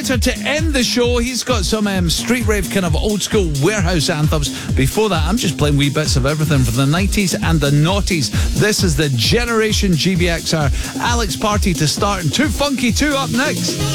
later to end the show, he's got some street rave kind of old school warehouse anthems. Before that, I'm just playing wee bits of everything from the 90s and the noughties. This is the Generation GBXR. Alex Party to start and Too Funky 2 up next.